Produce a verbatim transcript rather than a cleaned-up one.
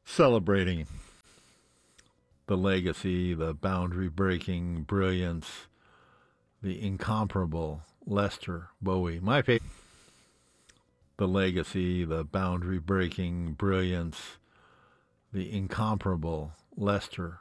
celebrating the legacy, the boundary breaking brilliance, the incomparable Lester Bowie. My favorite, the legacy, the boundary breaking brilliance, the incomparable Lester